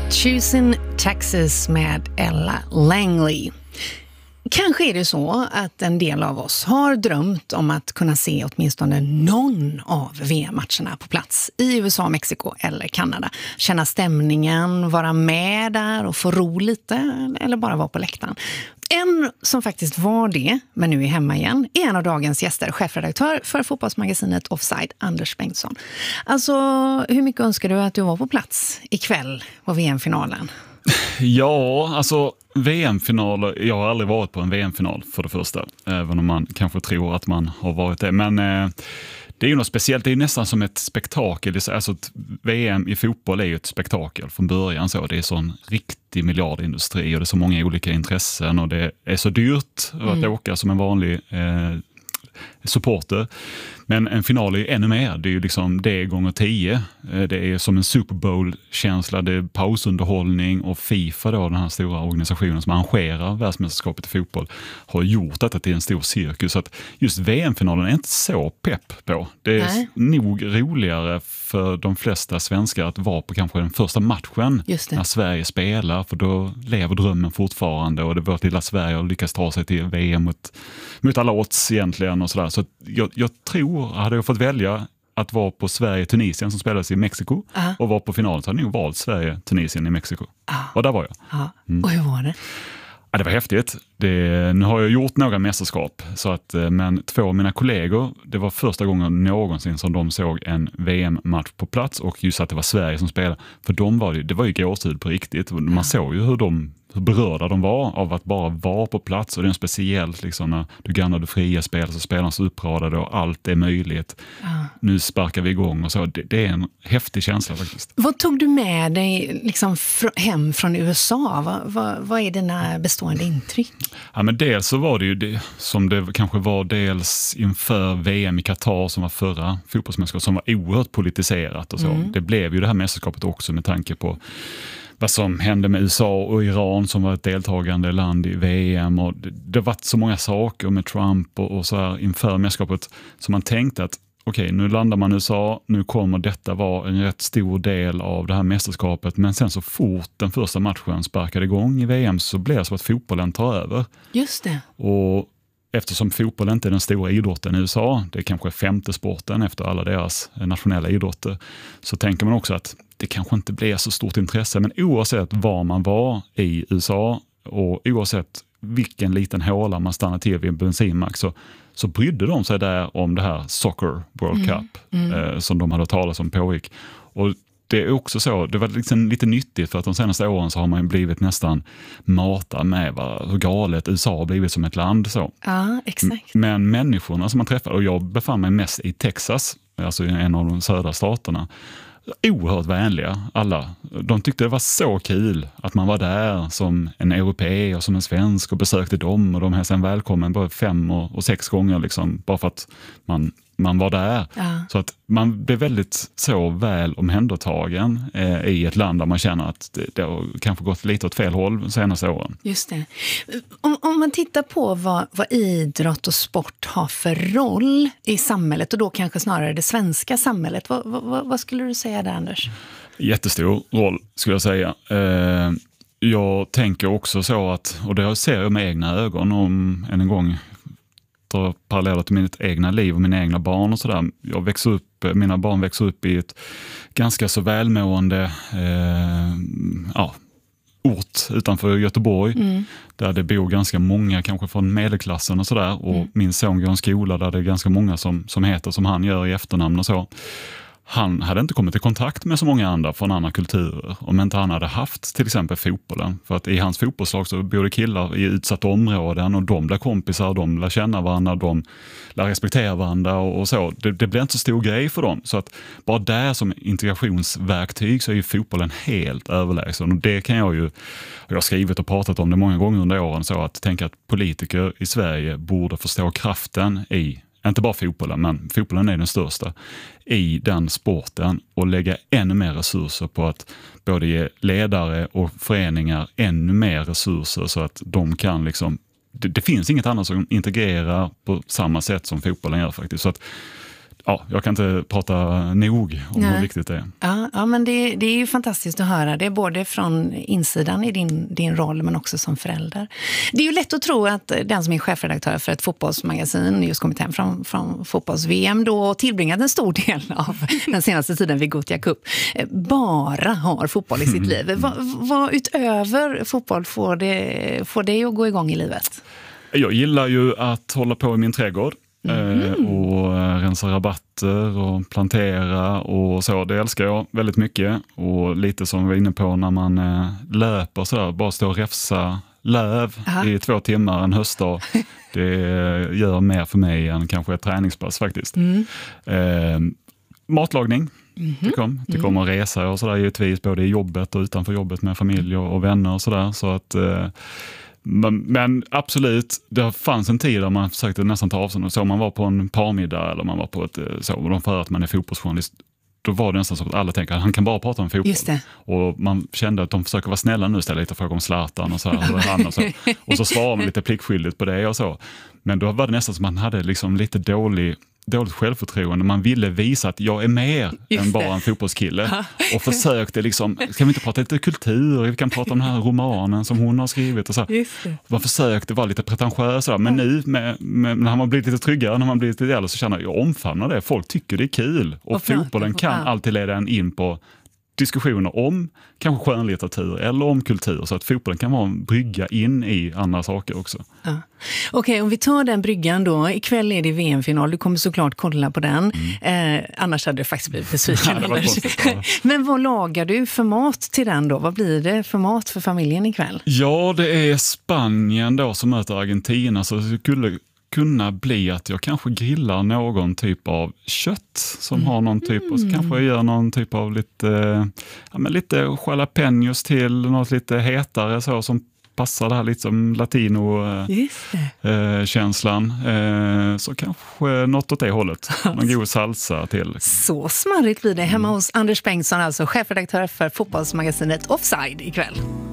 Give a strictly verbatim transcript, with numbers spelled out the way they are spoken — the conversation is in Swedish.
Choosing Texas med Ella Langley. Kanske är det så att en del av oss har drömt om att kunna se åtminstone någon av V M-matcherna på plats i U S A, Mexiko eller Kanada. Känna stämningen, vara med där och få ro lite eller bara vara på läktaren. En som faktiskt var det, men nu är hemma igen, är en av dagens gäster, chefredaktör för fotbollsmagasinet Offside, Anders Bengtsson. Alltså, hur mycket önskar du att du var på plats ikväll på V M-finalen? Ja, alltså V M-finaler, jag har aldrig varit på en V M-final för det första, även om man kanske tror att man har varit det. Men eh, det är ju något speciellt, det är nästan som ett spektakel. Alltså ett V M i fotboll är ju ett spektakel från början. Så. Det är sån riktig miljardindustri och det är så många olika intressen och det är så dyrt att mm. åka som en vanlig eh, supporter. Men en final är ju ännu mer. Det är ju liksom det gånger tio. Det är som en Super Bowl-känsla. Det är pausunderhållning och FIFA då, den här stora organisationen som arrangerar världsmästerskapet i fotboll, har gjort detta till en stor cirkus. Så att just V M-finalen är inte så pepp på. Det är Nej. nog roligare för de flesta svenskar att vara på kanske den första matchen när Sverige spelar, för då lever drömmen fortfarande och det vårt lilla Sverige har lyckats ta sig till V M mot, mot alla odds egentligen och sådär. Så jag, jag tror, hade jag fått välja att vara på Sverige-Tunisien som spelades i Mexiko uh-huh. och var på finalen, så hade jag nog valt Sverige-Tunisien i Mexiko. Uh-huh. Och där var jag. Uh-huh. Mm. Och hur var det? Ja, det var häftigt. Det, nu har jag gjort några mästerskap, så att, men två av mina kollegor, det var första gången någonsin som de såg en V M-match på plats och just att det var Sverige som spelade. För de var det, det var ju gåshud på riktigt. Man uh-huh. såg ju hur de hur berörda de var av att bara vara på plats, och det är speciellt liksom när du grannar det fria spel så spelarna så uppradade och allt är möjligt. Ja. Nu sparkar vi igång och så. Det, det är en häftig känsla faktiskt. Vad tog du med dig liksom fr- hem från U S A? Vad, vad, vad är dina bestående intryck? Ja, men dels så var det ju det som det kanske var dels inför V M i Qatar som var förra fotbollsmästerskapet, som var oerhört politiserat och så. Mm. Det blev ju det här mästerskapet också med tanke på vad som hände med U S A och Iran som var ett deltagande land i V M, och det, det har varit så många saker med Trump och, och så här inför mästerskapet, så man tänkte att okej, okay, nu landar man i U S A, nu kommer detta vara en rätt stor del av det här mästerskapet, men sen så fort den första matchen sparkade igång i V M så blev det så att fotbollen tar över. Just det. Och eftersom fotboll inte är den stora idrotten i U S A, det är kanske femte sporten efter alla deras nationella idrotter, så tänker man också att det kanske inte blir så stort intresse. Men oavsett var man var i U S A och oavsett vilken liten håla man stannade till vid en bensinmack, så, så brydde de sig där om det här Soccer World Cup mm. Mm. Eh, som de hade talat om pågick. Och det är också så, det var liksom lite nyttigt för att de senaste åren så har man blivit nästan matad med vad, hur galet U S A har blivit som ett land. Så. Ja, exakt. Men människorna som man träffade, och jag befann mig mest i Texas, alltså i en av de södra staterna, oerhört vänliga alla. De tyckte det var så kul att man var där som en europé och som en svensk och besökte dem, och de hälsade en välkommen både fem och, och sex gånger liksom, bara för att man, man var där. Ja. Så att man blev väldigt så väl omhändertagen eh, i ett land där man känner att det, det har kanske gått lite åt fel håll de senaste åren. Just det. Om, om man tittar på vad, vad idrott och sport har för roll i samhället, och då kanske snarare det svenska samhället, vad, vad, vad skulle du säga där, Anders? Jättestor roll skulle jag säga. Eh, jag tänker också så att, och det ser jag med egna ögon om än en gång dra paralleller till mitt egna liv och mina egna barn och sådär. Jag växer upp, mina barn växer upp i ett ganska så välmående eh, ja, ort utanför Göteborg, mm. där det bor ganska många kanske från medelklassen och sådär, och mm. min son går en skola där det är ganska många som, som heter som han gör i efternamn och så. Han hade inte kommit i kontakt med så många andra från andra kulturer om inte han hade haft till exempel fotbollen. För att i hans fotbollslag så bor det killar i utsatta områden, och de blir kompisar, de lär känna varandra, de lär respektera varandra och, och så. Det, det blir inte så stor grej för dem. Så att bara där som integrationsverktyg så är ju fotbollen helt överlägsen. Och det kan jag ju, jag har skrivit och pratat om det många gånger under åren, så att tänka att politiker i Sverige borde förstå kraften i, inte bara fotbollen, men fotbollen är den största, i den sporten, och lägga ännu mer resurser på att både ge ledare och föreningar ännu mer resurser så att de kan liksom, det, det finns inget annat som integrerar på samma sätt som fotbollen gör faktiskt. Så att ja, jag kan inte prata nog om Nej. hur viktigt det är. Ja, ja men det, det är ju fantastiskt att höra det, både från insidan i din, din roll men också som förälder. Det är ju lätt att tro att den som är chefredaktör för ett fotbollsmagasin just kommit hem från, från fotbolls-V M då och tillbringat en stor del av den senaste tiden vid Gothia Cup bara har fotboll i sitt liv. Vad, vad utöver fotboll får det, får det att gå igång i livet? Jag gillar ju att hålla på i min trädgård. Mm. Och rensa rabatter och plantera och så, det älskar jag väldigt mycket. Och lite som vi var inne på när man löper så där, bara stå och räfsa löv Aha. i två timmar en höstdag. Det gör mer för mig än kanske ett träningspass faktiskt. Mm. Eh, matlagning mm. tycker om. Tycker mm. om att resa och sådär givetvis, både i jobbet och utanför jobbet med familj och, och vänner och sådär. Så att eh, Men, men absolut, det fanns en tid där man försökte nästan ta avstånd. Så man var på en parmiddag eller man var på ett så, och de för att man är fotbollsjournalist, då var det nästan så att alla tänker att han kan bara prata om fotboll. Och man kände att de försöker vara snälla nu, ställa lite frågor om Zlatan och så här, och, han och så. Och så svarar man lite pliktskyldigt på det och så. Men då var det nästan som att man hade liksom lite dålig dåligt självförtroende. Man ville visa att jag är mer Just än bara det. en fotbollskille. Och försökte liksom, kan vi inte prata lite kultur? Vi kan prata om den här romanen som hon har skrivit. Och så. Man försökte vara lite pretentiös. Men nu, med, med, när man blir lite tryggare, när man blir lite äldre, så känner jag, jag omfamnar det. Folk tycker det är kul. Och, och fotbollen kan ja. alltid leda en in på diskussioner om kanske skönlitteratur eller om kultur, så att fotbollen kan vara en brygga in i andra saker också. Ja. Okej, okay, om vi tar den bryggan då. Ikväll är det V M-final, du kommer såklart kolla på den. Mm. Eh, annars hade det faktiskt blivit besviken. Ja, konstigt, ja. Men vad lagar du för mat till den då? Vad blir det för mat för familjen ikväll? Ja, det är Spanien då som möter Argentina, så det skulle kunna bli att jag kanske grillar någon typ av kött som mm. har någon typ, och så kanske jag gör någon typ av lite, ja, men lite jalapenos till, något lite hetare så som passar det här lite som latino-känslan. Eh, så kanske något åt det hållet. Någon god salsa till. Så smarrigt blir det hemma hos Anders Bengtsson, alltså chefredaktör för fotbollsmagasinet Offside ikväll.